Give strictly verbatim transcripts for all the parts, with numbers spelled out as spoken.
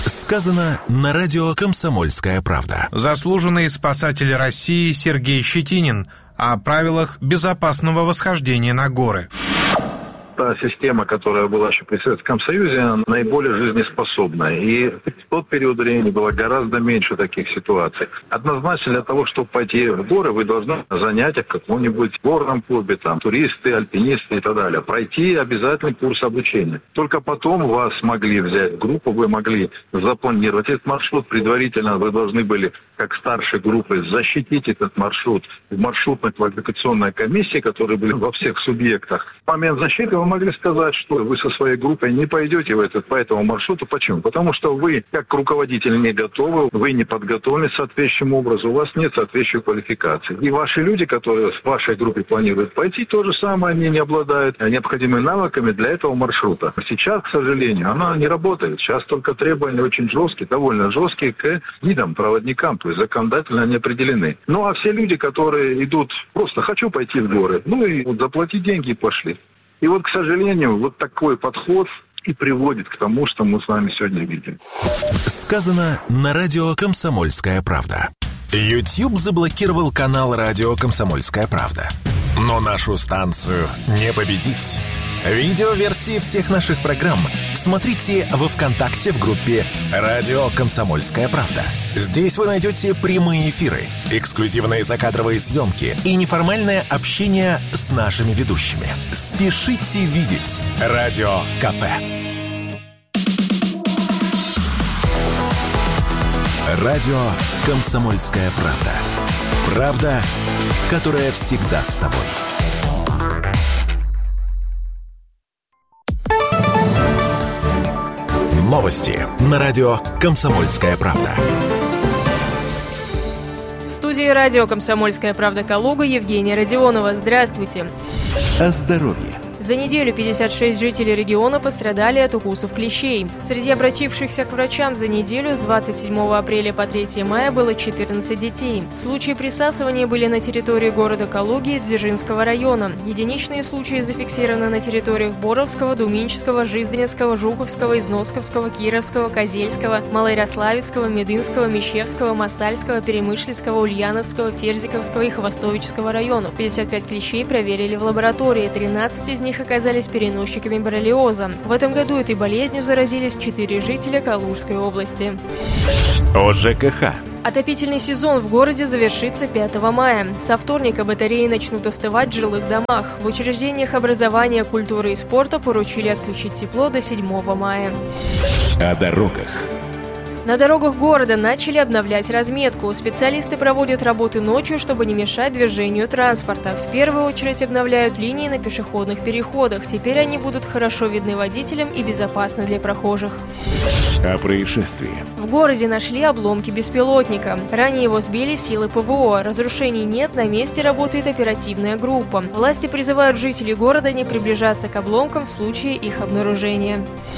Сказано на радио «Комсомольская правда». Заслуженный спасатель России Сергей Щетинин о правилах безопасного восхождения на горы. Та система, которая была еще при Советском Союзе, она наиболее жизнеспособная. И в тот период времени было гораздо меньше таких ситуаций. Однозначно, для того, чтобы пойти в горы, вы должны занятия в каком-нибудь горном клубе, там, туристы, альпинисты и так далее. Пройти обязательный курс обучения. Только потом вас могли взять в группу, вы могли запланировать этот маршрут. Предварительно вы должны были, как старшей группы, защитить этот маршрут в маршрутно-квалификационной комиссии, которые были во всех субъектах. В момент защиты вы могли сказать, что вы со своей группой не пойдете в этот, по этому маршруту. Почему? Потому что вы, как руководитель, не готовы, вы не подготовлены соответствующим образом, у вас нет соответствующей квалификации. И ваши люди, которые в вашей группе планируют пойти, то же самое, они не обладают необходимыми навыками для этого маршрута. Сейчас, к сожалению, она не работает. Сейчас только требования очень жесткие, довольно жесткие к гидам, проводникам, то есть законодательно они определены. Ну а все люди, которые идут просто «хочу пойти в горы», ну и вот заплати деньги и пошли. И вот, к сожалению, вот такой подход и приводит к тому, что мы с вами сегодня видим. Сказано на радио «Комсомольская правда». YouTube заблокировал канал радио «Комсомольская правда». Но нашу станцию не победить. Видеоверсии всех наших программ смотрите во ВКонтакте в группе «Радио Комсомольская правда». Здесь вы найдете прямые эфиры, эксклюзивные закадровые съемки и неформальное общение с нашими ведущими. Спешите видеть Радио КП. Радио «Комсомольская правда». Правда, которая всегда с тобой. Новости на радио «Комсомольская правда». В студии радио «Комсомольская правда» Калуга Евгения Родионова. Здравствуйте. О здоровье. За неделю пятьдесят шесть жителей региона пострадали от укусов клещей. Среди обратившихся к врачам за неделю с двадцать седьмого апреля по третьего мая было четырнадцать детей. Случаи присасывания были на территории города Калуги и Дзержинского района. Единичные случаи зафиксированы на территориях Боровского, Думинческого, Жиздринского, Жуковского, Износковского, Кировского, Козельского, Малоярославецкого, Медынского, Мещевского, Массальского, Перемышльского, Ульяновского, Ферзиковского и Хвостовического районов. пятьдесят пять клещей проверили в лаборатории, тринадцать из них оказались переносчиками боррелиоза. В этом году этой болезнью заразились четыре жителя Калужской области. О ЖКХ. Отопительный сезон в городе завершится пятого мая. Со вторника батареи начнут остывать в жилых домах. В учреждениях образования, культуры и спорта поручили отключить тепло до седьмого мая. О дорогах. На дорогах города начали обновлять разметку. Специалисты проводят работы ночью, чтобы не мешать движению транспорта. В первую очередь обновляют линии на пешеходных переходах. Теперь они будут хорошо видны водителям и безопасны для прохожих. О происшествии. В городе нашли обломки беспилотника. Ранее его сбили силы ПВО. Разрушений нет, на месте работает оперативная группа. Власти призывают жителей города не приближаться к обломкам в случае их обнаружения.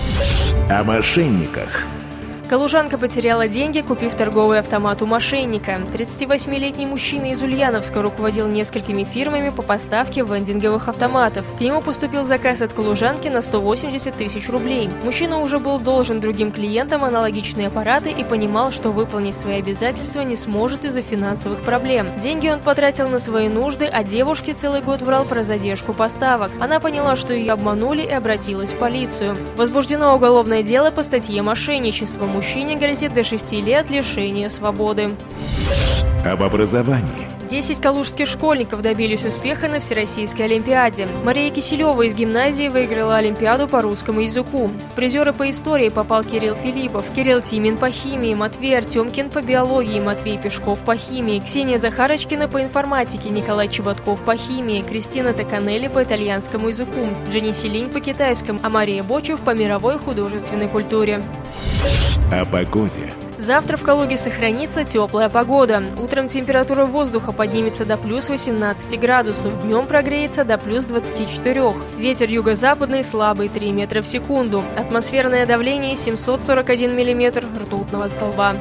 О мошенниках. Калужанка потеряла деньги, купив торговый автомат у мошенника. тридцативосьмилетний мужчина из Ульяновска руководил несколькими фирмами по поставке вендинговых автоматов. К нему поступил заказ от калужанки на сто восемьдесят тысяч рублей. Мужчина уже был должен другим клиентам аналогичные аппараты и понимал, что выполнить свои обязательства не сможет из-за финансовых проблем. Деньги он потратил на свои нужды, а девушке целый год врал про задержку поставок. Она поняла, что ее обманули, и обратилась в полицию. Возбуждено уголовное дело по статье «Мошенничество». Мужчине грозит до шести лет лишения свободы. Об образовании. Десять калужских школьников добились успеха на Всероссийской Олимпиаде. Мария Киселева из гимназии выиграла Олимпиаду по русскому языку. В призеры по истории попал Кирилл Филиппов, Кирилл Тимин по химии, Матвей Артемкин по биологии, Матвей Пешков по химии, Ксения Захарочкина по информатике, Николай Чеботков по химии, Кристина Токанелли по итальянскому языку, Дженни Селинь по китайскому, а Мария Бочев по мировой художественной культуре. О погоде. Завтра в Калуге сохранится теплая погода. Утром температура воздуха поднимется до плюс восемнадцати градусов, днем прогреется до плюс двадцати четырёх. Ветер юго-западный слабый три метра в секунду. Атмосферное давление семьсот сорок один миллиметр ртутного столба.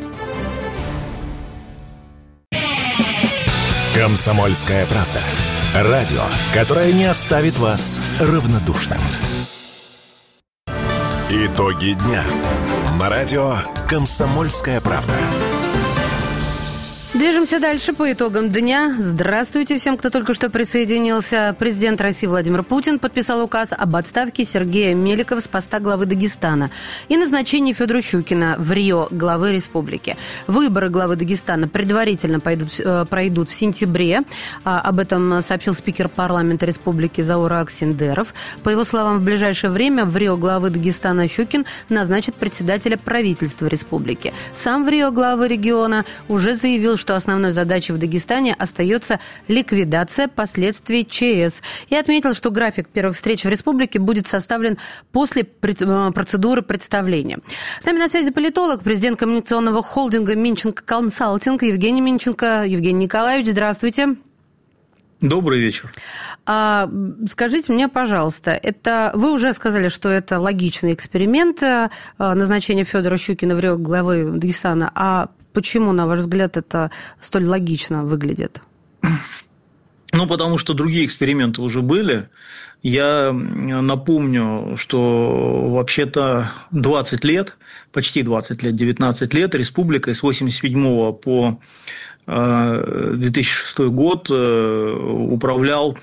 «Комсомольская правда». Радио, которое не оставит вас равнодушным. Итоги дня. На радио «Комсомольская правда». Движемся дальше по итогам дня. Здравствуйте всем, кто только что присоединился. Президент России Владимир Путин подписал указ об отставке Сергея Меликова с поста главы Дагестана и назначении Федора Щукина в Рио главы республики. Выборы главы Дагестана предварительно пойдут, пройдут в сентябре. Об этом сообщил спикер парламента республики Заур Аксендеров. По его словам, в ближайшее время в Рио главы Дагестана Щукин назначит председателя правительства республики. Сам в Рио главы региона уже заявил, что основной задачей в Дагестане остается ликвидация последствий ЧС. И отметил, что график первых встреч в республике будет составлен после процедуры представления. С нами на связи политолог, президент коммуникационного холдинга «Минченко Консалтинг» Евгений Минченко. Евгений Николаевич, здравствуйте. Добрый вечер. А, скажите мне, пожалуйста, это вы уже сказали, что это логичный эксперимент назначения Федора Щукина в Рио главы Дагестана, а почему, на ваш взгляд, это столь логично выглядит? Ну, потому что другие эксперименты уже были. Я напомню, что вообще-то двадцать лет, почти двадцать лет, девятнадцать лет, республикой с восемьдесят седьмого по две тысячи шестой год управлял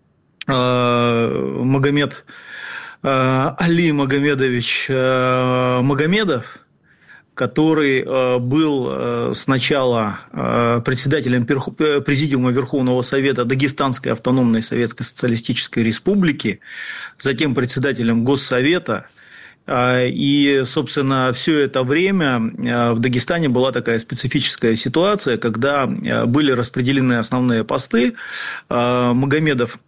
Магомед Али Магомедович Магомедов, который был сначала председателем Президиума Верховного Совета Дагестанской автономной Советской Социалистической Республики, затем председателем Госсовета. И, собственно, все это время в Дагестане была такая специфическая ситуация, когда были распределены основные посты. Магомедов,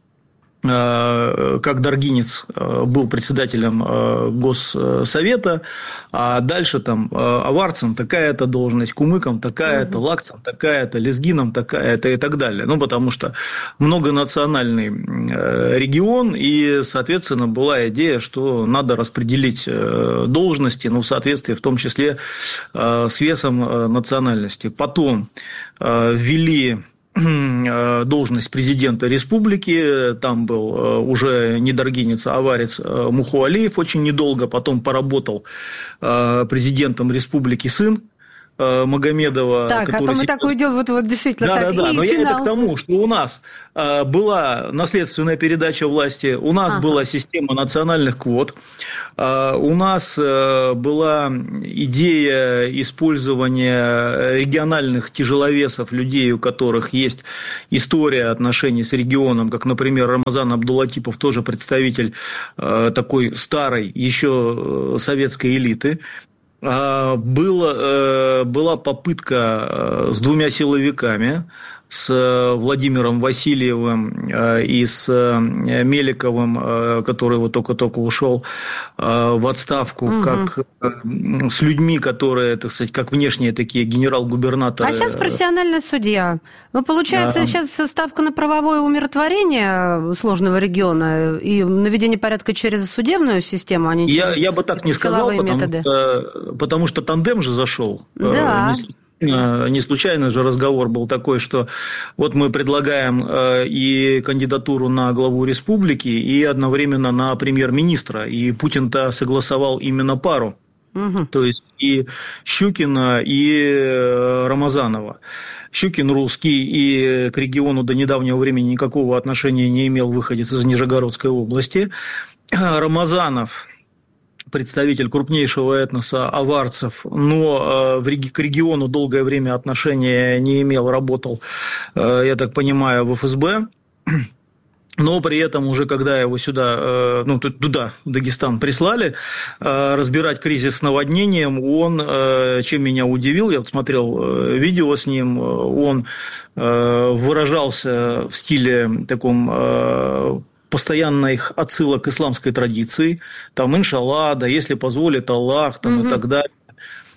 как даргинец, был председателем Госсовета, а дальше там аварцам такая-то должность, кумыкам такая-то, лакцам такая-то, лезгинам такая-то и так далее. Ну, потому что многонациональный регион, и, соответственно, была идея, что надо распределить должности, ну, в соответствии в том числе с весом национальности. Потом ввели должность президента республики, там был уже не даргинец, а аварец Мухуалиев очень недолго, потом поработал президентом республики сын Магомедова. Так, а то мы сейчас... так уйдем, вот, вот действительно да, так. Да, да, и но финал. Я это к тому, что у нас была наследственная передача власти, у нас ага. была система национальных квот, у нас была идея использования региональных тяжеловесов, людей, у которых есть история отношений с регионом, как, например, Рамазан Абдулатипов, тоже представитель такой старой еще советской элиты. Было, была попытка с двумя силовиками, с Владимиром Васильевым и с Меликовым, который вот только-только ушел в отставку, угу. как с людьми, которые, так сказать, как внешние такие генерал-губернаторы. А сейчас профессиональный судья. Ну, получается, а... сейчас ставка на правовое умиротворение сложного региона и наведение порядка через судебную систему, а не через я, я бы так не сказал, потому что, потому что тандем же зашел. Да. Не случайно же разговор был такой, что вот мы предлагаем и кандидатуру на главу республики, и одновременно на премьер-министра. И Путин-то согласовал именно пару. Угу. То есть и Щукина, и Рамазанова. Щукин русский и к региону до недавнего времени никакого отношения не имел, выходец из Нижегородской области. Рамазанов представитель крупнейшего этноса аварцев, но к региону долгое время отношения не имел, работал, я так понимаю, в эф эс бэ. Но при этом уже когда его сюда, ну, туда, в Дагестан, прислали разбирать кризис с наводнением, он, чем меня удивил, я вот смотрел видео с ним, он выражался в стиле таком постоянных отсылок к исламской традиции, там, иншалла, да, если позволит Аллах, там, угу. и так далее.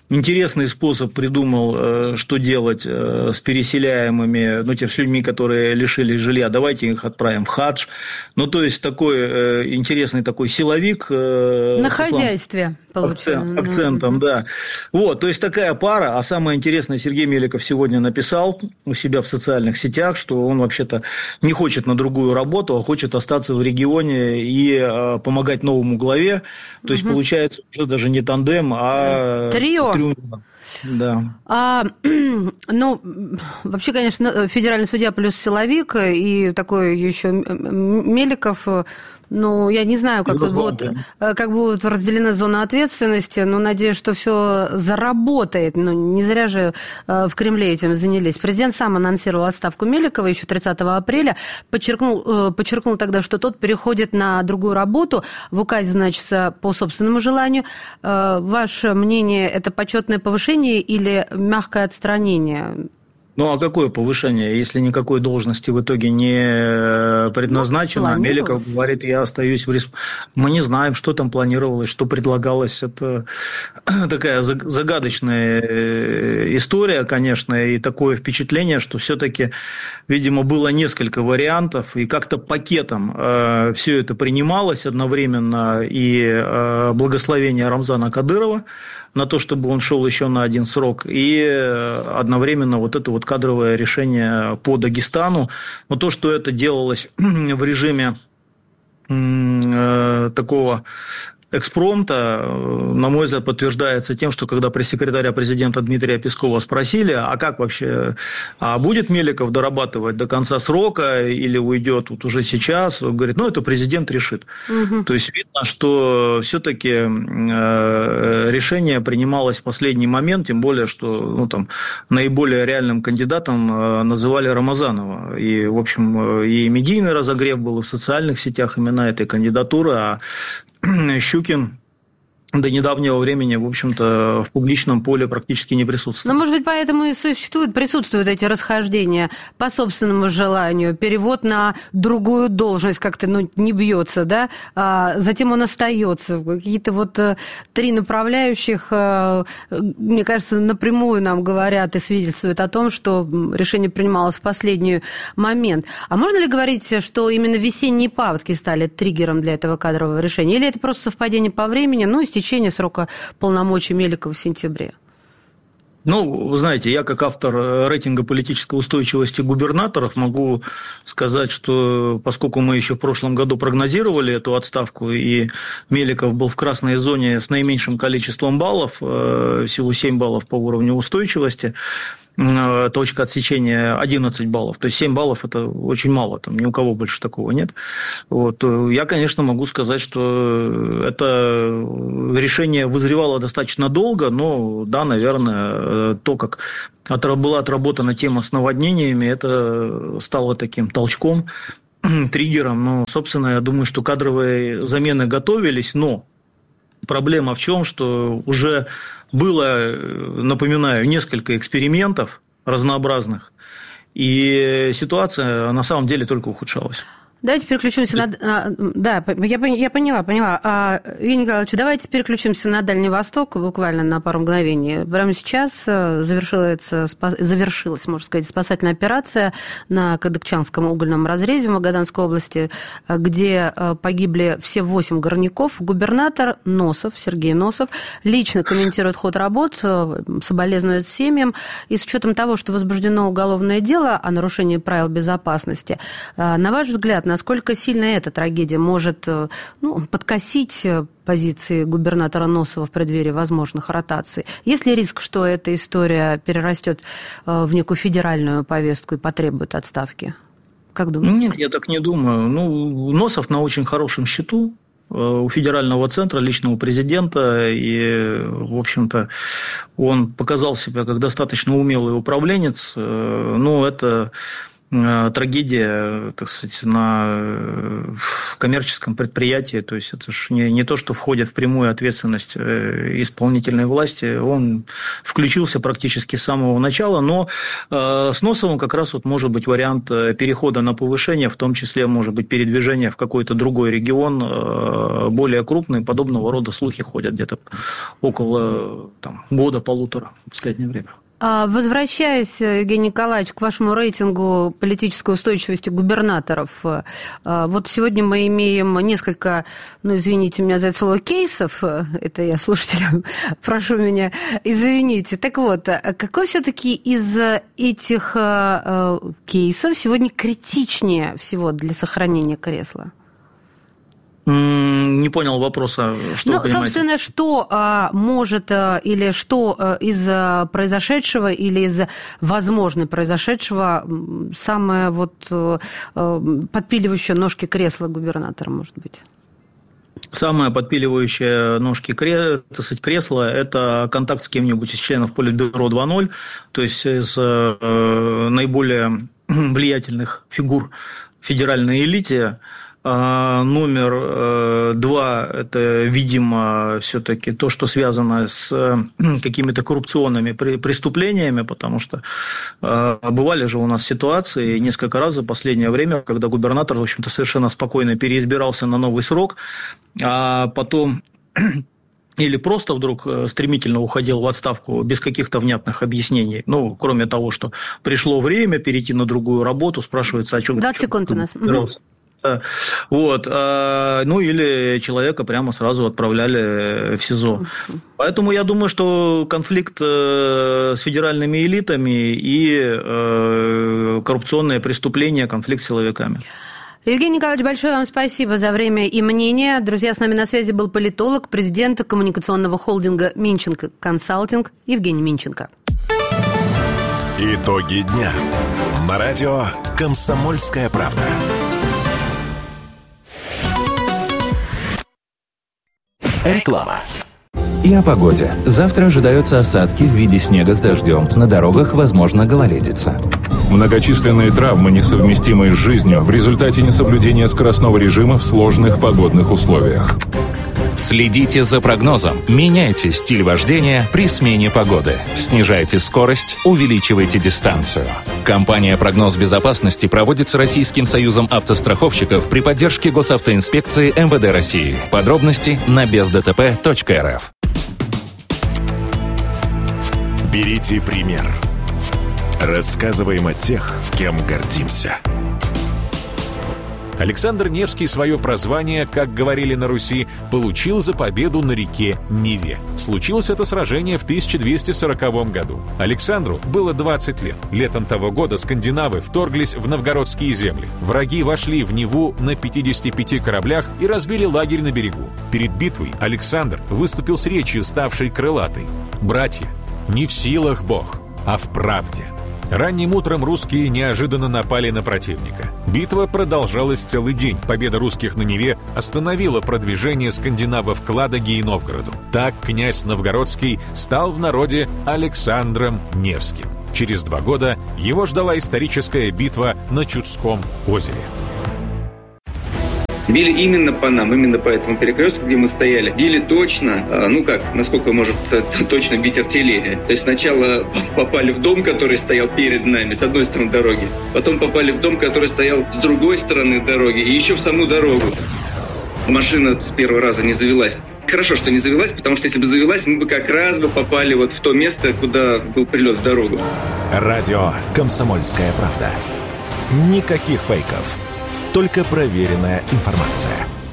интересный способ придумал, что делать с переселяемыми, ну, тем, с людьми, которые лишились жилья, давайте их отправим в хадж. Ну, то есть, такой интересный такой силовик. На хозяйстве, акцент, акцентом, да. Вот, то есть, такая пара. А самое интересное, Сергей Меликов сегодня написал у себя в социальных сетях, что он вообще-то не хочет на другую работу, а хочет остаться в регионе и помогать новому главе. То есть, угу. получается, уже даже не тандем, а... Трио. Да. А, ну, вообще, конечно, федеральный судья плюс силовик и такой еще Меликов, ну, я не знаю, как, будут, как будут разделены зоны ответственности, но надеюсь, что все заработает. Ну, не зря же в Кремле этим занялись. Президент сам анонсировал отставку Меликова еще тридцатого апреля, подчеркнул, подчеркнул тогда, что тот переходит на другую работу. В указе значится по собственному желанию. Ваше мнение, это почетное повышение или мягкое отстранение? Ну, а какое повышение, если никакой должности в итоге не предназначено? Ну, Меликов говорит, я остаюсь в республике. Мы не знаем, что там планировалось, что предлагалось. Это такая загадочная история, конечно, и такое впечатление, что все-таки, видимо, было несколько вариантов, и как-то пакетом все это принималось одновременно, и благословение Рамзана Кадырова на то, чтобы он шел еще на один срок, и одновременно вот это вот кадровое решение по Дагестану. Но то, что это делалось в режиме такого экспромта, на мой взгляд, подтверждается тем, что когда пресс-секретаря президента Дмитрия Пескова спросили, а как вообще, а будет Меликов дорабатывать до конца срока или уйдет вот уже сейчас, он говорит, ну, это президент решит. Угу. То есть, видно, что все-таки решение принималось в последний момент, тем более, что ну, там, наиболее реальным кандидатом называли Рамазанова. И, в общем, и медийный разогрев был, и в социальных сетях имена этой кандидатуры, а Щукин до недавнего времени, в общем-то, в публичном поле практически не присутствует. Но, может быть, поэтому и существуют, присутствуют эти расхождения по собственному желанию, перевод на другую должность как-то ну, не бьется, да, а затем он остается. Какие-то вот три направляющих, мне кажется, напрямую нам говорят и свидетельствуют о том, что решение принималось в последний момент. А можно ли говорить, что именно весенние паводки стали триггером для этого кадрового решения? Или это просто совпадение по времени, ну, и течение срока полномочий Меликова в сентябре? Ну, вы знаете, я как автор рейтинга политической устойчивости губернаторов могу сказать, что поскольку мы еще в прошлом году прогнозировали эту отставку, и Меликов был в красной зоне с наименьшим количеством баллов, всего семь баллов по уровню устойчивости, точка отсечения одиннадцать баллов. То есть семь баллов – это очень мало, там ни у кого больше такого нет. Вот. Я, конечно, могу сказать, что это решение вызревало достаточно долго, но, да, наверное, то, как была отработана тема с наводнениями, это стало таким толчком, триггером. Но, собственно, я думаю, что кадровые замены готовились, но проблема в чем, что уже было, напоминаю, несколько экспериментов разнообразных, и ситуация на самом деле только ухудшалась. Давайте переключимся на... Да, я, я поняла, поняла. Евгений Николаевич, давайте переключимся на Дальний Восток буквально на пару мгновений. Прямо сейчас завершилась, завершилась, можно сказать, спасательная операция на Кадыкчанском угольном разрезе в Магаданской области, где погибли все восемь горняков. Губернатор Носов, Сергей Носов, лично комментирует ход работ, соболезнует семьям. И с учетом того, что возбуждено уголовное дело о нарушении правил безопасности, на ваш взгляд, насколько сильно эта трагедия может ну, подкосить позиции губернатора Носова в преддверии возможных ротаций? Есть ли риск, что эта история перерастет в некую федеральную повестку и потребует отставки? Как думаете? Нет, я так не думаю. Ну, Носов на очень хорошем счету у федерального центра, лично у президента, и, в общем-то, он показал себя как достаточно умелый управленец. Ну, это... трагедия, так сказать, на коммерческом предприятии. То есть это же не, не то, что входит в прямую ответственность исполнительной власти. Он включился практически с самого начала, но с Носовым как раз вот может быть вариант перехода на повышение, в том числе, может быть, передвижение в какой-то другой регион, более крупный. Подобного рода слухи ходят где-то около там, года-полутора в последнее время. Возвращаясь, Евгений Николаевич, к вашему рейтингу политической устойчивости губернаторов, вот сегодня мы имеем несколько, ну, извините меня за это слово, кейсов, это я слушателям прошу меня извините. Так вот, какой все-таки из этих кейсов сегодня критичнее всего для сохранения кресла? Не понял вопроса. Что ну, вы понимаете? Собственно, что а, может а, или что а, из а, произошедшего или из возможно произошедшего самое вот а, подпиливающее ножки кресла губернатора, может быть? Самое подпиливающее ножки кресла – это контакт с кем-нибудь из членов Политбюро два ноль, то есть из э, наиболее влиятельных фигур федеральной элите. Номер два – это, видимо, все-таки то, что связано с какими-то коррупционными преступлениями, потому что бывали же у нас ситуации несколько раз за последнее время, когда губернатор, в общем-то, совершенно спокойно переизбирался на новый срок, а потом или просто вдруг стремительно уходил в отставку без каких-то внятных объяснений. Ну, кроме того, что пришло время перейти на другую работу, спрашивается, о чем... двадцать секунд у нас. Вот, ну или человека прямо сразу отправляли в СИЗО. Поэтому я думаю, что конфликт с федеральными элитами и коррупционные преступления, конфликт с силовиками. Евгений Николаевич, большое вам спасибо за время и мнение. Друзья, с нами на связи был политолог, президент коммуникационного холдинга «Минченко Консалтинг» Евгений Минченко. Итоги дня на радио «Комсомольская правда». Реклама. И о погоде. Завтра ожидаются осадки в виде снега с дождем. На дорогах возможна гололедица. Многочисленные травмы, несовместимые с жизнью, в результате несоблюдения скоростного режима в сложных погодных условиях. Следите за прогнозом. Меняйте стиль вождения при смене погоды. Снижайте скорость, увеличивайте дистанцию. Компания «Прогноз безопасности» проводится Российским союзом автостраховщиков при поддержке Госавтоинспекции эм вэ дэ России. Подробности на без дэ тэ пэ точка эр эф. Берите пример. Рассказываем о тех, кем гордимся. Александр Невский свое прозвание, как говорили на Руси, получил за победу на реке Неве. Случилось это сражение в тысяча двести сороковом году. Александру было двадцать лет. Летом того года скандинавы вторглись в новгородские земли. Враги вошли в Неву на пятидесяти пяти кораблях и разбили лагерь на берегу. Перед битвой Александр выступил с речью, ставшей крылатой. «Братья, не в силах Бог, а в правде». Ранним утром русские неожиданно напали на противника. Битва продолжалась целый день. Победа русских на Неве остановила продвижение скандинавов к Ладоге и Новгороду. Так князь Новгородский стал в народе Александром Невским. Через два года его ждала историческая битва на Чудском озере. Били именно по нам, именно по этому перекрестку, где мы стояли. Били точно, ну как, насколько может точно бить артиллерия. То есть сначала попали в дом, который стоял перед нами, с одной стороны дороги. Потом попали в дом, который стоял с другой стороны дороги. И еще в саму дорогу. Машина с первого раза не завелась. Хорошо, что не завелась, потому что если бы завелась, мы бы как раз бы попали вот в то место, куда был прилет в дорогу. Радио «Комсомольская правда». Никаких фейков. Только проверенная информация.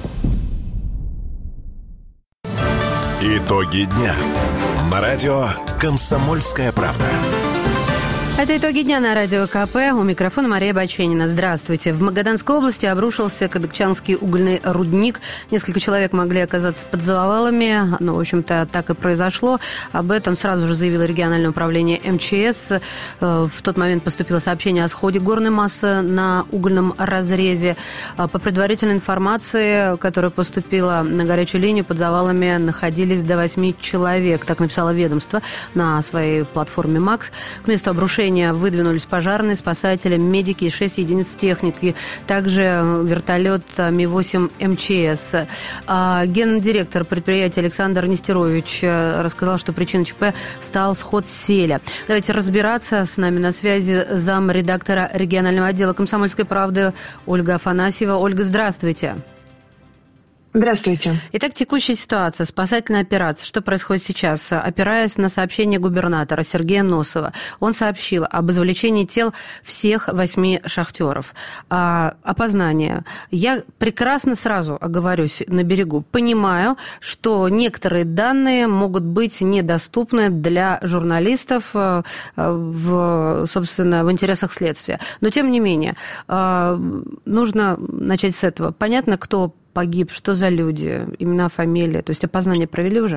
Итоги дня на радио «Комсомольская правда». Это итоги дня на радио ка пэ. У микрофона Мария Баченина. Здравствуйте. В Магаданской области обрушился Кадыкчанский угольный рудник. Несколько человек могли оказаться под завалами. Ну, в общем-то, так и произошло. Об этом сразу же заявило региональное управление эм че эс. В тот момент поступило сообщение о сходе горной массы на угольном разрезе. По предварительной информации, которая поступила на горячую линию, под завалами находились до восьми человек. Так написало ведомство на своей платформе «Макс». К месту обрушения тушения выдвинулись пожарные, спасатели, медики и шесть единиц техники. Также вертолет Ми восемь Эм Че Эс. Гендиректор предприятия Александр Нестерович рассказал, что причиной ЧП стал сход селя. Давайте разбираться. С нами на связи замредактора регионального отдела «Комсомольской правды» Ольга Афанасьева. Ольга, здравствуйте. Здравствуйте. Итак, текущая ситуация, спасательная операция. Что происходит сейчас? Опираясь на сообщение губернатора Сергея Носова, он сообщил об извлечении тел всех восьми шахтеров. А, опознание. Я прекрасно сразу оговорюсь на берегу. Понимаю, что некоторые данные могут быть недоступны для журналистов в, собственно, в интересах следствия. Но, тем не менее, нужно начать с этого. Понятно, кто погиб, что за люди, имена, фамилия, то есть опознание провели уже?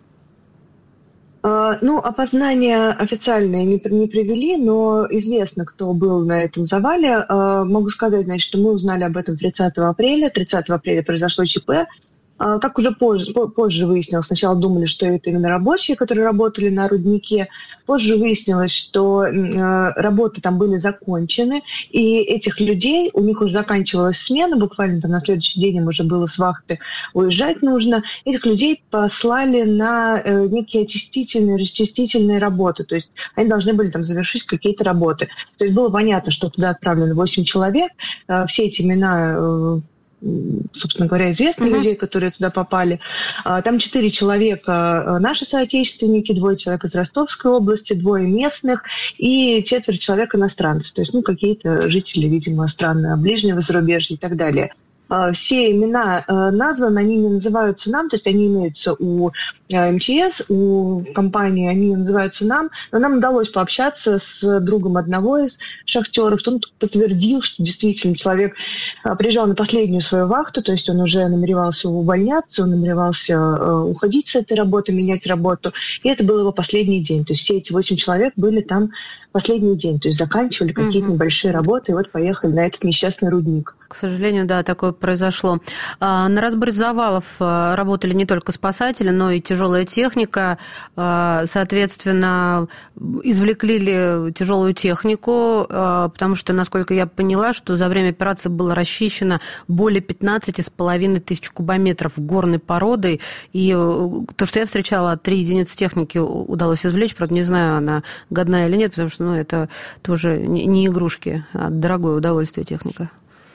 Ну, опознание официальное не, не привели, но известно, кто был на этом завале. Могу сказать, значит, что мы узнали об этом тридцатого апреля. тридцатого апреля произошло ЧП. Как уже позже, позже выяснилось, сначала думали, что это именно рабочие, которые работали на руднике. Позже выяснилось, что работы там были закончены, и этих людей, у них уже заканчивалась смена, буквально там на следующий день им уже было с вахты уезжать нужно. Этих людей послали на некие очистительные, расчистительные работы, то есть они должны были там завершить какие-то работы. То есть было понятно, что туда отправлено восемь человек, все эти имена, собственно говоря, известных uh-huh. людей, которые туда попали. Там четыре человека наши соотечественники, двое человек из Ростовской области, двое местных и четверо человек иностранцев. То есть, ну, какие-то жители, видимо, стран ближнего зарубежья и так далее. Все имена названы, они не называются нам, то есть они имеются у Эм Че Эс, у компании, они называются нам, но нам удалось пообщаться с другом одного из шахтеров. Он подтвердил, что действительно человек приезжал на последнюю свою вахту, то есть он уже намеревался увольняться, он намеревался уходить с этой работы, менять работу, и это был его последний день. То есть все эти восемь человек были там последний день, то есть заканчивали какие-то угу. небольшие работы, и вот поехали на этот несчастный рудник. К сожалению, да, такое произошло. На разборе завалов работали не только спасатели, но и тяжелая техника. Соответственно, извлекли ли тяжелую технику, потому что, насколько я поняла, что за время операции было расчищено более пятнадцать с половиной тысяч кубометров горной породы. И то, что я встречала, три единицы техники удалось извлечь. Правда, не знаю, она годная или нет, потому что ну, это тоже не игрушки, а дорогое удовольствие техника.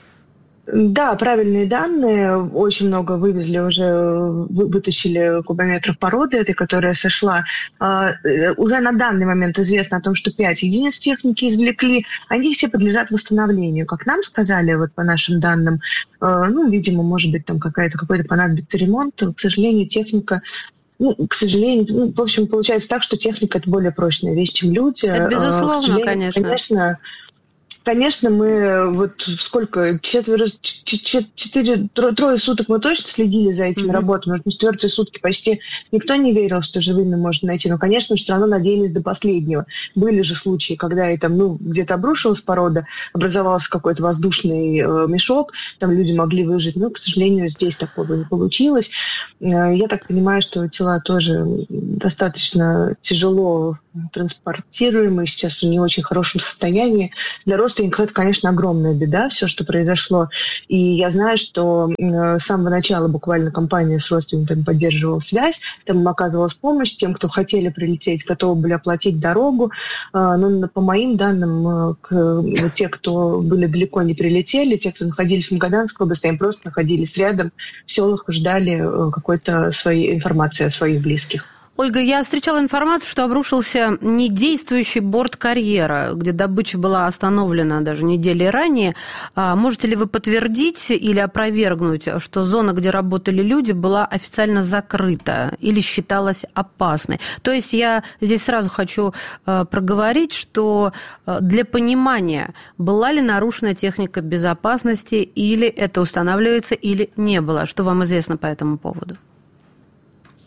Да, правильные данные. Очень много вывезли уже, вытащили кубометров породы этой, которая сошла. Уже на данный момент известно о том, что пять единиц техники извлекли. Они все подлежат восстановлению. Как нам сказали, вот по нашим данным, ну, видимо, может быть, там какая-то, какой-то понадобится ремонт. К сожалению, техника... Ну, к сожалению, ну, в общем, получается так, что техника – это более прочная вещь, чем люди. Это безусловно, конечно. Конечно. Конечно, мы вот сколько, четверо, четыре, трое суток мы точно следили за этими mm-hmm. работами, может, на четвертые сутки почти никто не верил, что живыми можно найти, но, конечно, все равно надеялись до последнего. Были же случаи, когда и там, ну, где-то обрушилась порода, образовался какой-то воздушный э, мешок, там люди могли выжить, но, к сожалению, здесь такого не получилось. Э, я так понимаю, что тела тоже достаточно тяжело транспортируемые, сейчас в не очень хорошем состоянии. Для родственников это, конечно, огромная беда, все, что произошло. И я знаю, что с самого начала буквально компания с родственниками поддерживала связь, там им оказывалась помощь, тем, кто хотели прилететь, готовы были оплатить дорогу. Но по моим данным, те, кто были далеко, не прилетели, те, кто находились в Магаданской области, они просто находились рядом, в селах, ждали какой-то своей информации о своих близких. Ольга, я встречала информацию, что обрушился недействующий борт карьера, где добыча была остановлена даже недели ранее. Можете ли вы подтвердить или опровергнуть, что зона, где работали люди, была официально закрыта или считалась опасной? То есть я здесь сразу хочу проговорить, что для понимания, была ли нарушена техника безопасности, или это устанавливается, или не было. Что вам известно по этому поводу?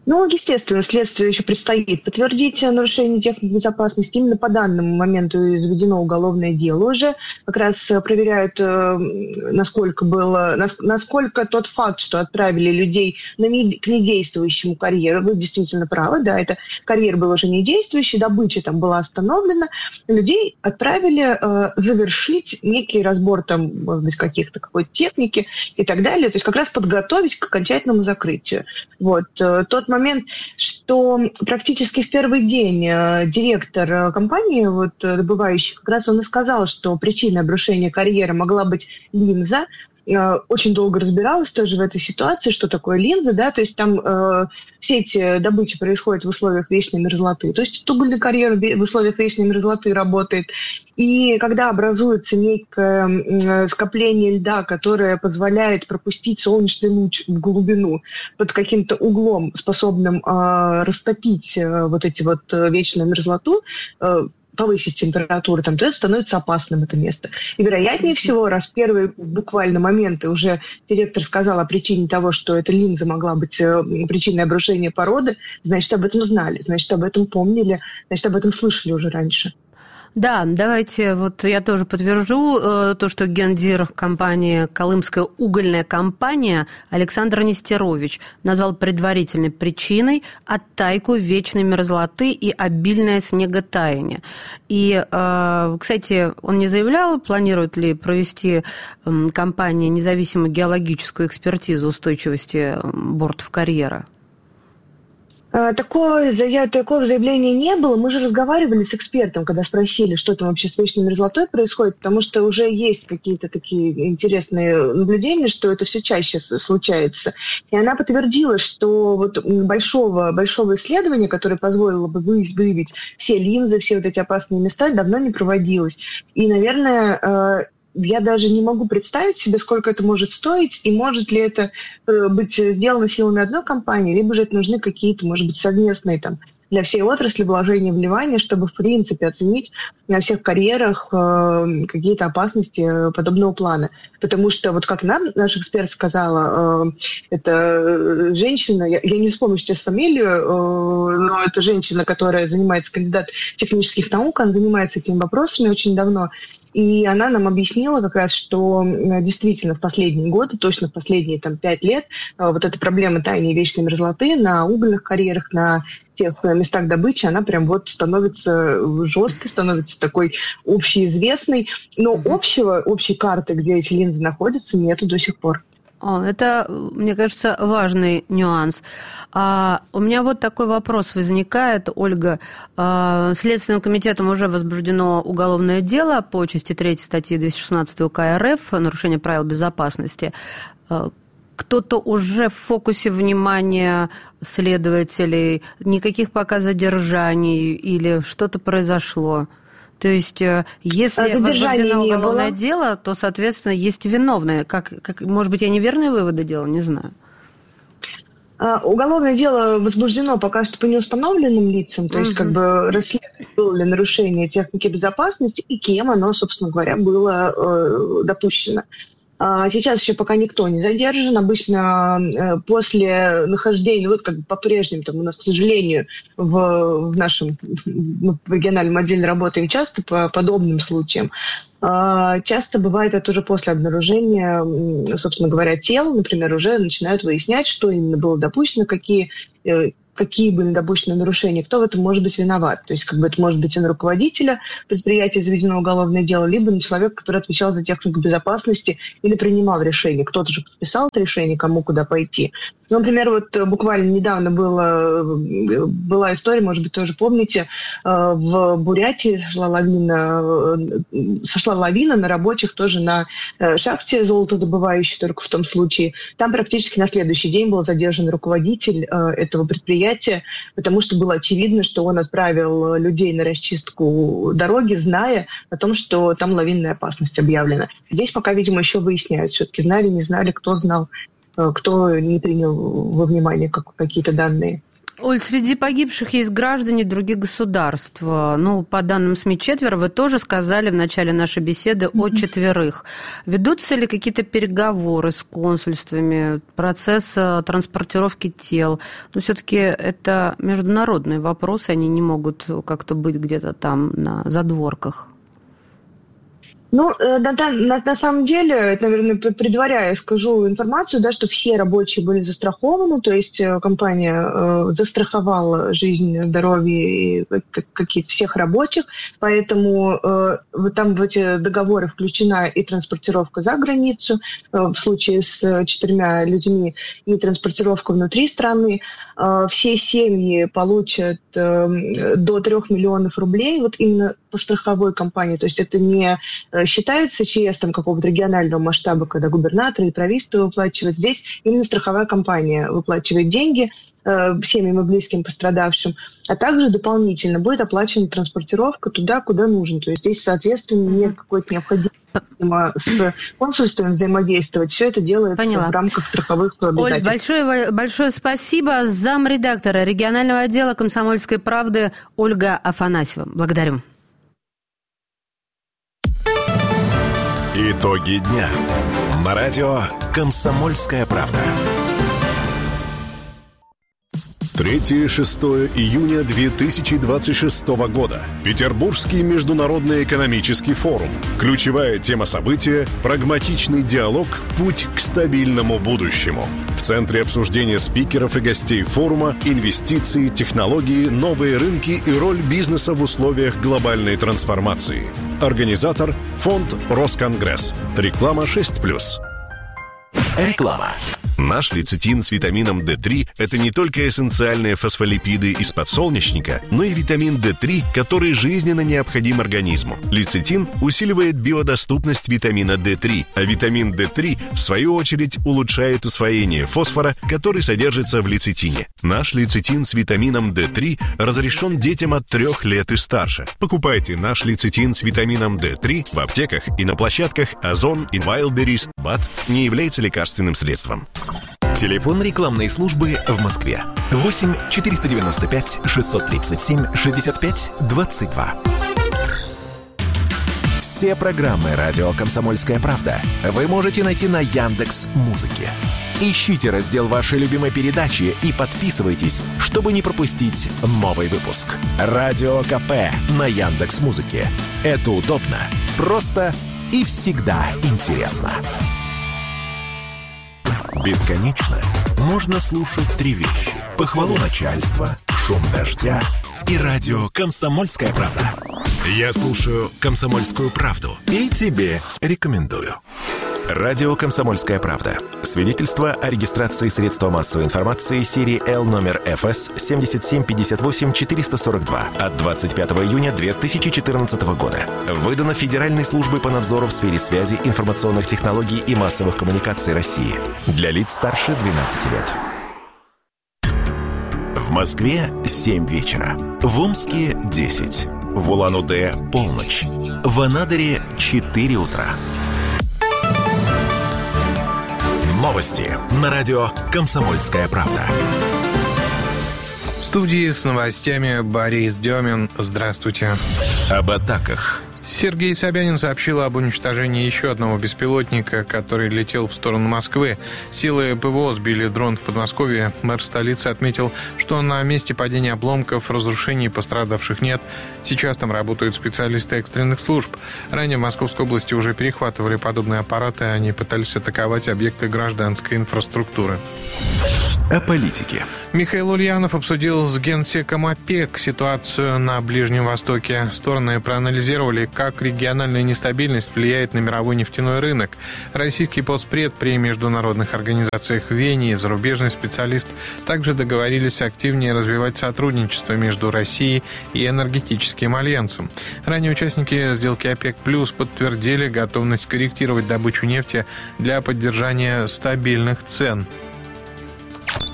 Ну, естественно, следствие еще предстоит подтвердить нарушение техники безопасности. Именно по данному моменту заведено уголовное дело уже. Как раз проверяют, насколько было, насколько тот факт, что отправили людей на не, к недействующему карьеру. Вы действительно правы, да, это карьер был уже недействующий, добыча там была остановлена. Людей отправили э, завершить некий разбор там, может быть, каких-то какой-то техники и так далее. То есть как раз подготовить к окончательному закрытию. Вот. Тот момент, что практически в первый день э, директор компании, вот, добывающий, как раз он и сказал, что причиной обрушения карьеры могла быть линза. Э, очень долго разбиралась тоже в этой ситуации, что такое линза, да, то есть там э, все эти добычи происходят в условиях вечной мерзлоты. То есть угольный карьер в условиях вечной мерзлоты работает. И когда образуется некое скопление льда, которое позволяет пропустить солнечный луч в глубину под каким-то углом, способным э, растопить э, вот эти вот э, вечную мерзлоту, э, повысить температуру, там, то это становится опасным, это место. И вероятнее всего, раз первые буквально моменты уже директор сказал о причине того, что эта линза могла быть э, причиной обрушения породы, значит, об этом знали, значит, об этом помнили, значит, об этом слышали уже раньше. Да, давайте, вот я тоже подтвержу э, то, что гендир компании «Колымская угольная компания» Александр Нестерович назвал предварительной причиной оттайку вечной мерзлоты и обильное снеготаяние. И, э, кстати, он не заявлял, планирует ли провести э, компания независимую геологическую экспертизу устойчивости бортов карьера? Такое, такого заявления не было. Мы же разговаривали с экспертом, когда спросили, что там вообще с вечной мерзлотой происходит, потому что уже есть какие-то такие интересные наблюдения, что это все чаще случается. И она подтвердила, что вот большого, большого исследования, которое позволило бы выявить все линзы, все вот эти опасные места, давно не проводилось. И, наверное, я даже не могу представить себе, сколько это может стоить, и может ли это быть сделано силами одной компании, либо же это нужны какие-то, может быть, совместные там для всей отрасли вложения, вливания, чтобы, в принципе, оценить на всех карьерах э, какие-то опасности подобного плана. Потому что, вот как нам наш эксперт сказала, э, это женщина, я, я не вспомню сейчас фамилию, э, но это женщина, которая занимается, кандидат технических наук, она занимается этими вопросами очень давно. И она нам объяснила как раз, что действительно в последние годы, точно в последние там, пять лет, вот эта проблема таяния вечной мерзлоты на угольных карьерах, на тех местах добычи, она прям вот становится жесткой, становится такой общеизвестной. Но общего, общей карты, где эти линзы находятся, нету до сих пор. О, это, мне кажется, важный нюанс. А, у меня вот такой вопрос возникает, Ольга. А, Следственным комитетом уже возбуждено уголовное дело по части третьей статьи двести шестнадцать УК РФ «Нарушение правил безопасности». А, кто-то уже в фокусе внимания следователей, никаких пока задержаний или что-то произошло? То есть, если возбуждено уголовное дело, то, соответственно, есть виновные. Как, как, может быть, я неверные выводы делала, не знаю. Уголовное дело возбуждено пока что по неустановленным лицам, то mm-hmm. есть как бы расследование, было ли нарушение техники безопасности и кем оно, собственно говоря, было э, допущено. Сейчас еще пока никто не задержан. Обычно после нахождения, вот как бы по-прежнему, там у нас, к сожалению, в, в нашем мы в региональном отделе работаем часто по подобным случаям. Часто бывает это уже после обнаружения, собственно говоря, тел, например, уже начинают выяснять, что именно было допущено, какие какие были допущены нарушения, кто в этом может быть виноват. То есть как бы это может быть и на руководителя предприятия заведено уголовное дело, либо на человека, который отвечал за технику безопасности или принимал решение. Кто-то же подписал это решение, кому куда пойти. Ну, например, вот буквально недавно было, была история, может быть, тоже помните, в Бурятии сошла лавина, сошла лавина на рабочих тоже на шахте золотодобывающей, только в том случае. Там практически на следующий день был задержан руководитель этого предприятия, потому что было очевидно, что он отправил людей на расчистку дороги, зная о том, что там лавинная опасность объявлена. Здесь пока, видимо, еще выясняют, все-таки знали, не знали, кто знал, кто не принял во внимание какие-то данные. Оль, среди погибших есть граждане других государств. Ну, по данным СМИ, четверо. Вы тоже сказали в начале нашей беседы mm-hmm. о четверых. Ведутся ли какие-то переговоры с консульствами, процесс транспортировки тел? Но все-таки это международные вопросы, они не могут как-то быть где-то там на задворках. Ну, на, на, на самом деле, наверное, предваряя, скажу информацию, да, что все рабочие были застрахованы, то есть компания э, застраховала жизнь, здоровье и какие-то всех рабочих, поэтому э, там в эти договоры включена и транспортировка за границу, э, в случае с четырьмя людьми, и транспортировка внутри страны. Э, все семьи получат э, до трех миллионов рублей, вот именно по страховой компании, то есть это не считается ЧС там какого-то регионального масштаба, когда губернатор и правительство выплачивают. Здесь именно страховая компания выплачивает деньги э, семьям и близким пострадавшим, а также дополнительно будет оплачена транспортировка туда, куда нужно. То есть здесь, соответственно, нет какой-то необходимости с консульством взаимодействовать. Все это делается Поняла. В рамках страховых обязательств. Оль, большое, большое спасибо. Замредактора регионального отдела «Комсомольской правды» Ольга Афанасьева. Благодарю. Итоги дня. На радио «Комсомольская правда». третьего-шестого июня две тысячи двадцать шестого года. Петербургский международный экономический форум. Ключевая тема события – прагматичный диалог «Путь к стабильному будущему». В центре обсуждения спикеров и гостей форума инвестиции, технологии, новые рынки и роль бизнеса в условиях глобальной трансформации. Организатор – фонд «Росконгресс». Реклама шесть плюс. Реклама. Наш лецитин с витамином дэ три – это не только эссенциальные фосфолипиды из подсолнечника, но и витамин дэ три, который жизненно необходим организму. Лецитин усиливает биодоступность витамина дэ три, а витамин дэ три, в свою очередь, улучшает усвоение фосфора, который содержится в лецитине. Наш лецитин с витамином дэ три разрешен детям от трех лет и старше. Покупайте наш лецитин с витамином дэ три в аптеках и на площадках Озон и Wildberries. БАД не является лекарственным средством. Телефон рекламной службы в Москве. восемь четыреста девяносто пять шестьсот тридцать семь шестьдесят пять двадцать два. Все программы «Радио Комсомольская правда» вы можете найти на Яндекс.Музыке. Ищите раздел вашей любимой передачи и подписывайтесь, чтобы не пропустить новый выпуск. Радио КП на Яндекс.Музыке. Это удобно, просто и всегда интересно. Бесконечно можно слушать три вещи: похвалу начальства, шум дождя и радио «Комсомольская правда». Я слушаю «Комсомольскую правду» и тебе рекомендую. Радио «Комсомольская правда». Свидетельство о регистрации средства массовой информации серии Л номер эф эс семь семь пять восемь четыре сорок два от двадцать пятого июня две тысячи четырнадцатого года. Выдано Федеральной службой по надзору в сфере связи, информационных технологий и массовых коммуникаций России. Для лиц старше двенадцати лет. В Москве семь вечера. В Омске десять. В Улан-Удэ полночь. В Анадыре четыре утра. Новости на радио «Комсомольская правда». В студии с новостями Борис Демин. Здравствуйте. Об атаках. Сергей Собянин сообщил об уничтожении еще одного беспилотника, который летел в сторону Москвы. Силы ПВО сбили дрон в Подмосковье. Мэр столицы отметил, что на месте падения обломков разрушений пострадавших нет. Сейчас там работают специалисты экстренных служб. Ранее в Московской области уже перехватывали подобные аппараты. Они пытались атаковать объекты гражданской инфраструктуры. О политике. Михаил Ульянов обсудил с генсеком ОПЕК ситуацию на Ближнем Востоке. Стороны проанализировали, как региональная нестабильность влияет на мировой нефтяной рынок. Российский постпред при международных организациях в Вене и зарубежный специалист также договорились активнее развивать сотрудничество между Россией и энергетическим альянсом. Ранее участники сделки ОПЕК+ подтвердили готовность корректировать добычу нефти для поддержания стабильных цен.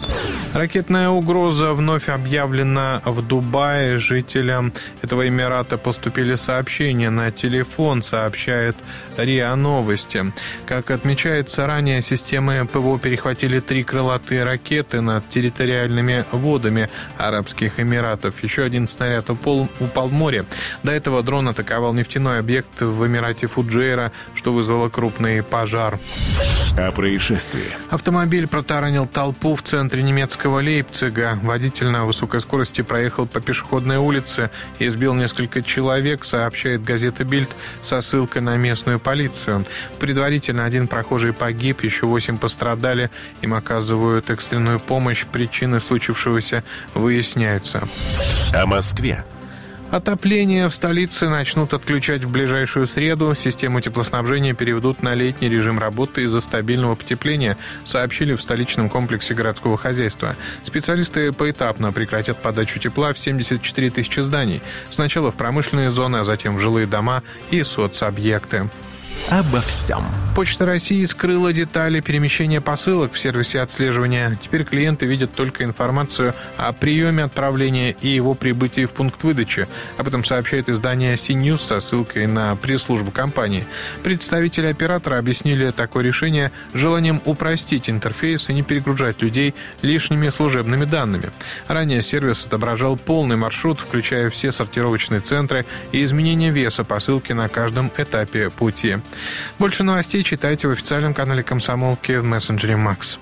Ракетная угроза вновь объявлена в Дубае. Жителям этого Эмирата поступили сообщения на телефон, сообщает РИА Новости. Как отмечается ранее, системы ПВО перехватили три крылатые ракеты над территориальными водами Арабских Эмиратов. Еще один снаряд упал, упал в море. До этого дрон атаковал нефтяной объект в Эмирате Фуджейра, что вызвало крупный пожар. О происшествии. Автомобиль протаранил толпу в центре немецкого Лейпцига. Водитель на высокой скорости проехал по пешеходной улице и сбил несколько человек, сообщает газета «Бильд» со ссылкой на местную полицию. Предварительно один прохожий погиб, еще восемь пострадали. Им оказывают экстренную помощь. Причины случившегося выясняются. О Москве. Отопление в столице начнут отключать в ближайшую среду. Систему теплоснабжения переведут на летний режим работы из-за стабильного потепления, сообщили в столичном комплексе городского хозяйства. Специалисты поэтапно прекратят подачу тепла в семьдесят четыре тысячи зданий. Сначала в промышленные зоны, а затем в жилые дома и соцобъекты. Обо всем. Почта России скрыла детали перемещения посылок в сервисе отслеживания. Теперь клиенты видят только информацию о приеме отправления и его прибытии в пункт выдачи. Об этом сообщает издание си-Ньюс со ссылкой на пресс-службу компании. Представители оператора объяснили такое решение желанием упростить интерфейс и не перегружать людей лишними служебными данными. Ранее сервис отображал полный маршрут, включая все сортировочные центры и изменение веса посылки на каждом этапе пути. Больше новостей читайте в официальном канале «Комсомолки» в мессенджере «Макс».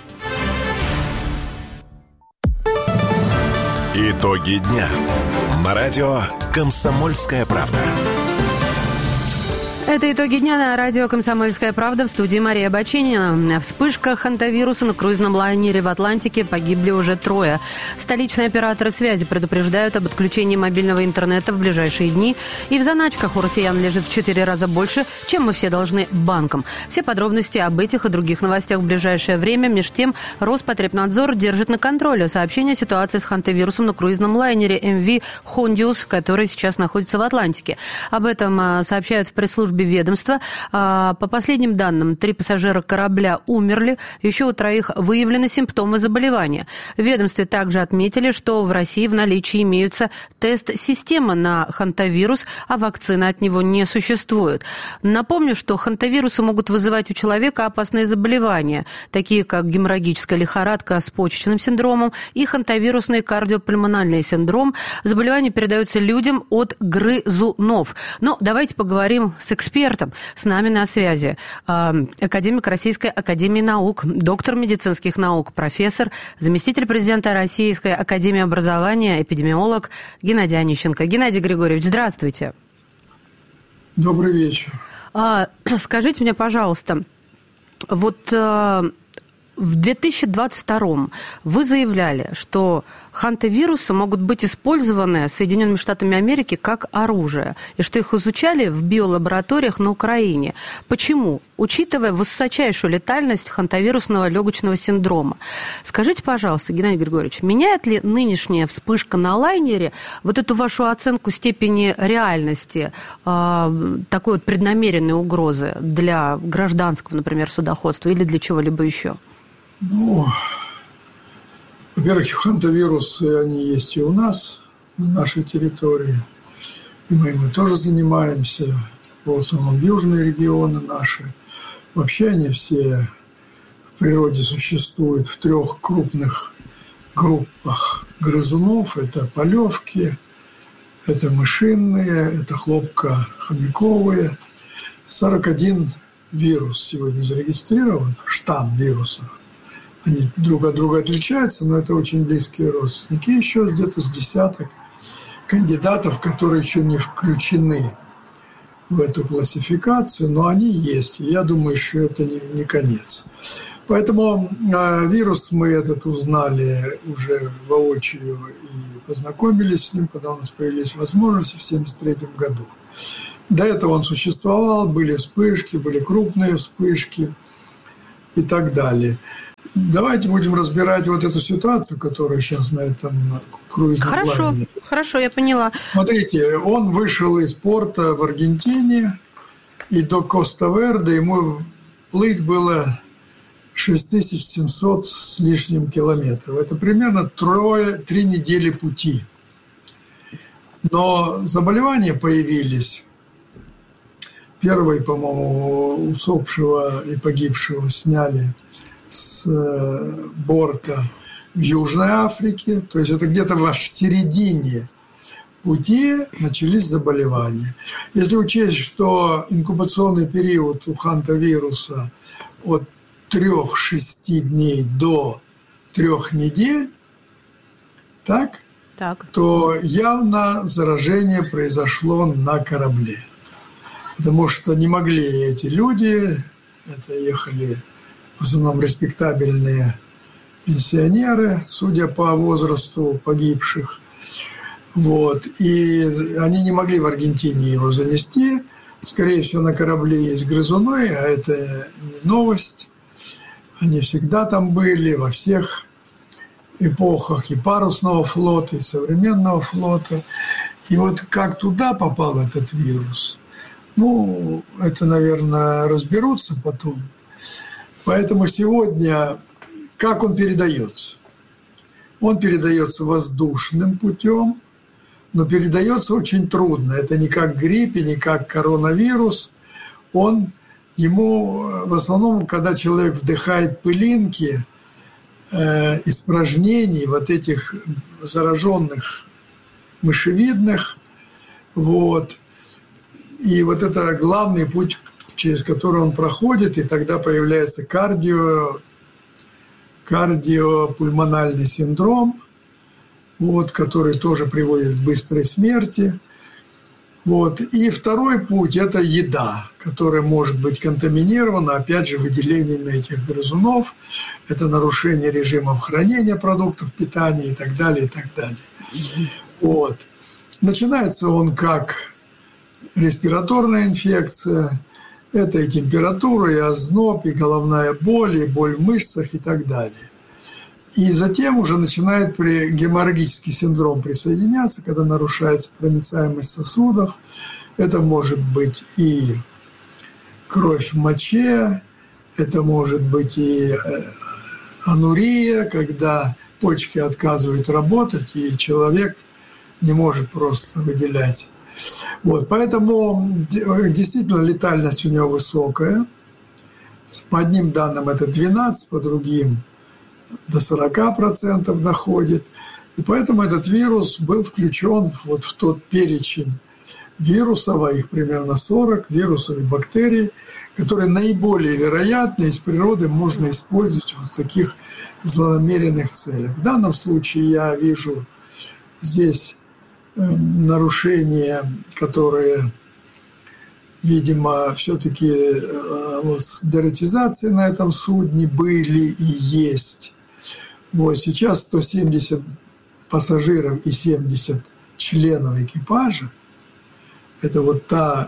Итоги дня. На радио «Комсомольская правда». Это итоги дня на радио «Комсомольская правда», в студии Мария Баченина. Вспышка хантавируса на круизном лайнере в Атлантике, погибли уже трое. Столичные операторы связи предупреждают об отключении мобильного интернета в ближайшие дни. И в заначках у россиян лежит в четыре раза больше, чем мы все должны банкам. Все подробности об этих и других новостях в ближайшее время. Меж тем, Роспотребнадзор держит на контроле сообщение о ситуации с хантавирусом на круизном лайнере эм ви «Хондиус», который сейчас находится в Атлантике. Об этом сообщают в пресс-службе ведомства. По последним данным, три пассажира корабля умерли, еще у троих выявлены симптомы заболевания. В ведомстве также отметили, что в России в наличии имеются тест-система на хантавирус, а вакцины от него не существует. Напомню, что хантавирусы могут вызывать у человека опасные заболевания, такие как геморрагическая лихорадка с почечным синдромом и хантавирусный кардиопульмональный синдром. Заболевания передаются людям от грызунов. Но давайте поговорим с экспертом. Экспертом. С нами на связи академик Российской академии наук, доктор медицинских наук, профессор, заместитель президента Российской академии образования, эпидемиолог Геннадий Онищенко. Геннадий Григорьевич, здравствуйте. Добрый вечер. А, скажите мне, пожалуйста, вот а, в две тысячи двадцать втором вы заявляли, что хантавирусы могут быть использованы Соединенными Штатами Америки как оружие, и что их изучали в биолабораториях на Украине. Почему? Учитывая высочайшую летальность хантавирусного легочного синдрома. Скажите, пожалуйста, Геннадий Григорьевич, меняет ли нынешняя вспышка на лайнере вот эту вашу оценку степени реальности э, такой вот преднамеренной угрозы для гражданского, например, судоходства или для чего-либо еще? Ну, во-первых, хантавирусы, они есть и у нас, на нашей территории. И мы ими тоже занимаемся. В основном южные регионы наши. Вообще они все в природе существуют в трех крупных группах грызунов. Это полевки, это мышиные, это хлопко-хомяковые. сорок один вирус сегодня зарегистрирован, штамм вирусов. Они друг от друга отличаются, но это очень близкие родственники. И еще где-то с десяток кандидатов, которые еще не включены в эту классификацию, но они есть. И я думаю, что это не, не конец. Поэтому э, вирус мы этот узнали уже воочию и познакомились с ним, когда у нас появились возможности в семьдесят третьем году. До этого он существовал, были вспышки, были крупные вспышки и так далее. Давайте будем разбирать вот эту ситуацию, которая сейчас на этом круизном Хорошо, лайнере. Хорошо, я поняла. Смотрите, он вышел из порта в Аргентине, и до Коста-Верде ему плыть было шесть тысяч семьсот с лишним километров. Это примерно трое, три недели пути. Но заболевания появились. Первый, по-моему, усопшего и погибшего сняли с борта в Южной Африке. То есть это где-то в середине пути начались заболевания. Если учесть, что инкубационный период у хантавируса от трех-шести дней до трех недель, так, так, то явно заражение произошло на корабле. Потому что не могли эти люди, это ехали в основном респектабельные пенсионеры, судя по возрасту погибших, вот, и они не могли в Аргентине его занести. Скорее всего, на корабле есть грызуны, а это не новость. Они всегда там были, во всех эпохах и парусного флота, и современного флота. И вот как туда попал этот вирус, ну, это, наверное, разберутся потом. Поэтому сегодня как он передается? Он передается воздушным путем, но передается очень трудно. Это не как грипп и не как коронавирус. Он, ему в основном, когда человек вдыхает пылинки э, испражнений вот этих зараженных мышевидных, вот, и вот это главный путь, через который он проходит, и тогда появляется кардио, кардиопульмональный синдром, вот, который тоже приводит к быстрой смерти. Вот. И второй путь – это еда, которая может быть контаминирована, опять же, выделениями этих грызунов. Это нарушение режимов хранения продуктов питания и так далее, и так далее. Вот. Начинается он как респираторная инфекция. Это и температура, и озноб, и головная боль, и боль в мышцах и так далее. И затем уже начинает при геморрагический синдром присоединяться, когда нарушается проницаемость сосудов. Это может быть и кровь в моче, это может быть и анурия, когда почки отказывают работать, и человек не может просто выделять. Вот, поэтому действительно летальность у него высокая. По одним данным это двенадцать, по другим до сорок процентов доходит. И поэтому этот вирус был включен вот в тот перечень вирусов, а их примерно сорок, вирусов и бактерий, которые наиболее вероятно из природы можно использовать в таких злонамеренных целях. В данном случае я вижу здесь нарушения, которые, видимо, все-таки вот, с дератизацией на этом судне были и есть. Вот сейчас сто семьдесят пассажиров и семьдесят членов экипажа. Это вот та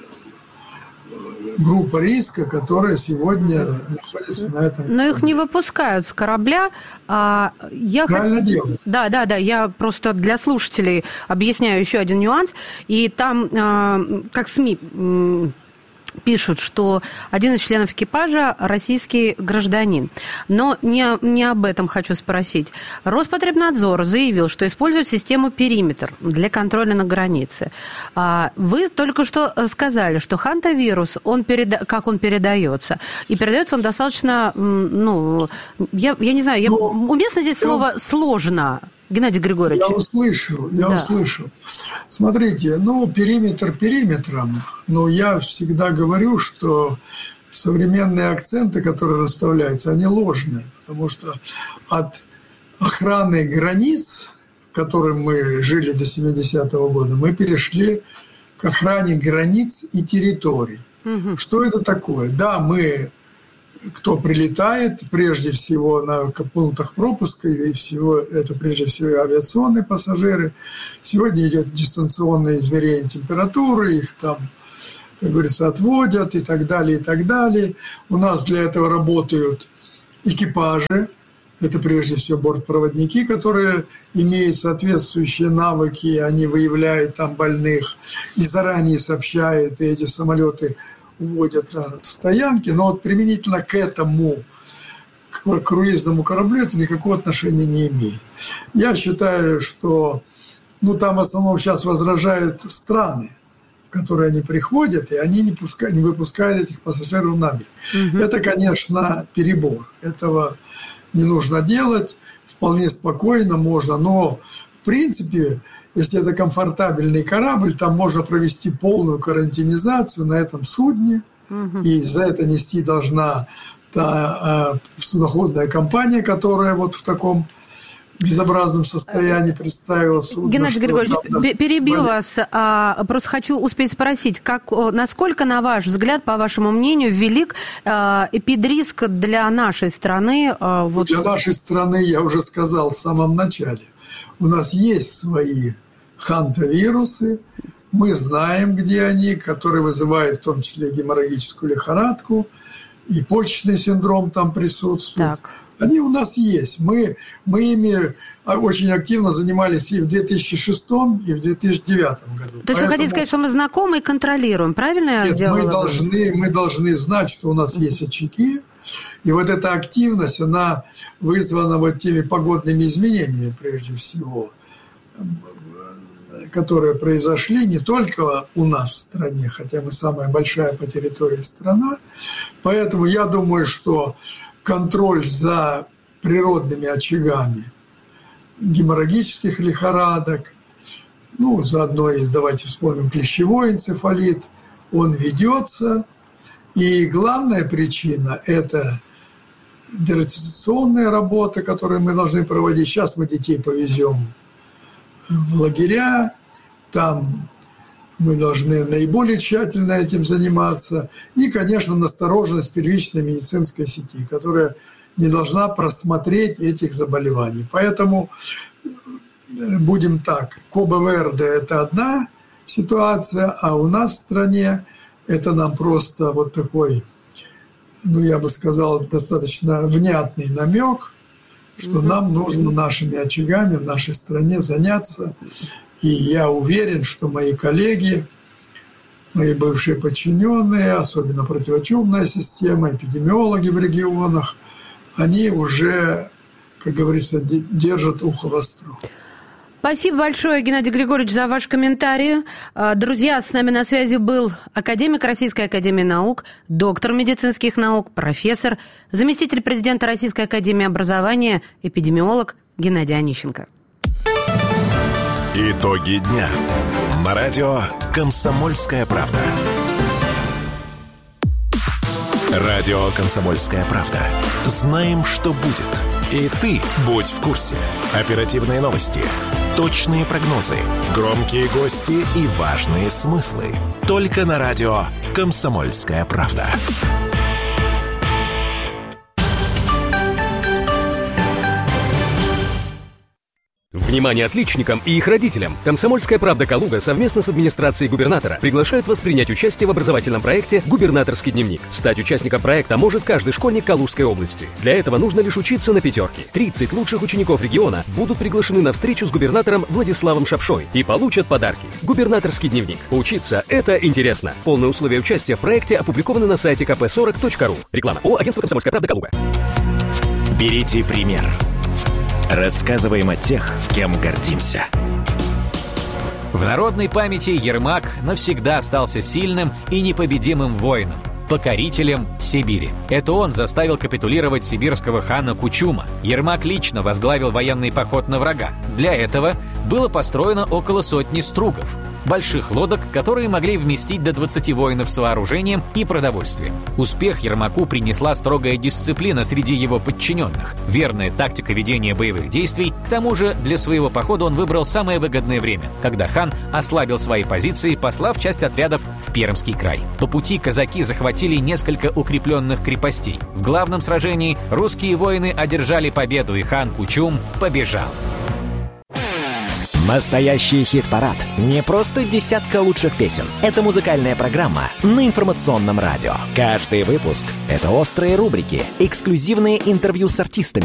группа риска, которая сегодня находится на этом. Но их не выпускают с корабля. А я Правильно хот... делают. Да, да, да. Я просто для слушателей объясняю еще один нюанс. И там, как СМИ пишут, что один из членов экипажа российский гражданин. Но не, не об этом хочу спросить. Роспотребнадзор заявил, что использует систему «Периметр» для контроля на границе. Вы только что сказали, что хантавирус, он переда... как он передается? И передается он достаточно, ну, я, я не знаю, я... уместно здесь слово я... «сложно»? Геннадий Григорьевич. Я услышал, я да. услышал. Смотрите, ну, периметр периметром, но я всегда говорю, что современные акценты, которые расставляются, они ложные, потому что от охраны границ, в которой мы жили до семидесятого года, мы перешли к охране границ и территорий. Угу. Что это такое? Да, мы... кто прилетает, прежде всего на пунктах пропуска, и всего это прежде всего авиационные пассажиры. Сегодня идет дистанционное измерение температуры, их там, как говорится, отводят и так далее, и так далее. У нас для этого работают экипажи, это прежде всего бортпроводники, которые имеют соответствующие навыки, они выявляют там больных и заранее сообщают, и эти самолеты уводят на стоянки, но вот применительно к этому к круизному кораблю это никакого отношения не имеет. Я считаю, что ну, там в основном сейчас возражают страны, в которые они приходят, и они не, пускают, не выпускают этих пассажиров на берег. Угу. Это, конечно, перебор. Этого не нужно делать. Вполне спокойно можно, но в принципе, если это комфортабельный корабль, там можно провести полную карантинизацию на этом судне, угу. и за это нести должна та э, судоходная компания, которая вот в таком безобразном состоянии представила судно. Геннадий Григорьевич, там, да, перебью более... вас. А, просто хочу успеть спросить, как, насколько, на ваш взгляд, по вашему мнению, велик а, эпидриск для нашей страны? А, вот... Для нашей страны, я уже сказал в самом начале, у нас есть свои хантавирусы, мы знаем, где они, которые вызывают в том числе геморрагическую лихорадку, и почечный синдром там присутствует. Так. Они у нас есть. Мы, мы ими очень активно занимались и в две тысячи шестом, и в две тысячи девятом году. То есть Поэтому... вы хотите сказать, что мы знакомы и контролируем, правильно я Нет, сделала? мы должны, мы должны знать, что у нас есть очаги, и вот эта активность, она вызвана вот теми погодными изменениями, прежде всего, которые произошли не только у нас в стране, хотя мы самая большая по территории страна. Поэтому я думаю, что контроль за природными очагами геморрагических лихорадок, ну, заодно и давайте вспомним клещевой энцефалит, он ведется. И главная причина – это дератизационная работа, которую мы должны проводить. Сейчас мы детей повезем в лагеря, там мы должны наиболее тщательно этим заниматься. И, конечно, настороженность первичной медицинской сети, которая не должна просмотреть этих заболеваний. Поэтому будем так, КОБ-ВРД – это одна ситуация, а у нас в стране это нам просто вот такой, ну, я бы сказал, достаточно внятный намек, что mm-hmm. нам нужно нашими очагами в нашей стране заняться. И я уверен, что мои коллеги, мои бывшие подчиненные, особенно противочумная система, эпидемиологи в регионах, они уже, как говорится, держат ухо востро. Спасибо большое, Геннадий Григорьевич, за ваш комментарий. Друзья, с нами на связи был академик Российской академии наук, доктор медицинских наук, профессор, заместитель президента Российской академии образования, эпидемиолог Геннадий Онищенко. Итоги дня. На радио «Комсомольская правда». Радио «Комсомольская правда». Знаем, что будет. И ты будь в курсе. Оперативные новости, точные прогнозы, громкие гости и важные смыслы. Только на радио «Комсомольская правда». Внимание отличникам и их родителям! «Комсомольская правда» Калуга совместно с администрацией губернатора приглашают вас принять участие в образовательном проекте «Губернаторский дневник». Стать участником проекта может каждый школьник Калужской области. Для этого нужно лишь учиться на пятерке. тридцать лучших учеников региона будут приглашены на встречу с губернатором Владиславом Шапшой и получат подарки. «Губернаторский дневник». Учиться – это интересно. Полные условия участия в проекте опубликованы на сайте ка пэ сорок точка ру. Реклама. О, агентство «Комсомольская правда» Калуга. Берите пример. Рассказываем о тех, кем гордимся. В народной памяти Ермак навсегда остался сильным и непобедимым воином, покорителем Сибири. Это он заставил капитулировать сибирского хана Кучума. Ермак лично возглавил военный поход на врага. Для этого было построено около сотни стругов, больших лодок, которые могли вместить до двадцати воинов с вооружением и продовольствием. Успех Ермаку принесла строгая дисциплина среди его подчиненных, верная тактика ведения боевых действий. К тому же для своего похода он выбрал самое выгодное время, когда хан ослабил свои позиции, послав часть отрядов в Пермский край. По пути казаки захватили несколько укрепленных крепостей. В главном сражении русские воины одержали победу, и хан Кучум побежал. Настоящий хит-парад. Не просто десятка лучших песен. Это музыкальная программа на информационном радио. Каждый выпуск — это острые рубрики, эксклюзивные интервью с артистами,